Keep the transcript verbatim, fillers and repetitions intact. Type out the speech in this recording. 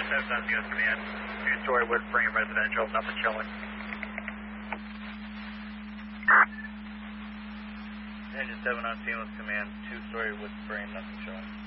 seven on U S Command. Two-story wood frame residential, nothing showing. Engine seven on Seamless Command, two-story wood frame, nothing showing.